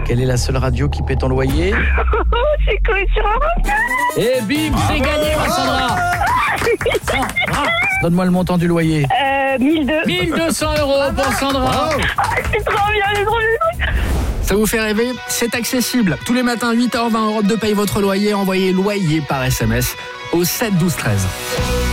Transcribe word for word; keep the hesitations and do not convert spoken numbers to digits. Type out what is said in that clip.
Quelle est la seule radio qui paie ton loyer? C'est Culture Europe. Et bim, c'est gagné, ma Sandra. Sandra, donne-moi le montant du loyer. Euh, mille deux. mille deux cents euros pour Sandra. Ah, c'est trop bien, c'est trop bien. Ça vous fait rêver? C'est accessible. Tous les matins, huit heures vingt, Europe deux paye votre loyer. Envoyez loyer par S M S au sept douze treize.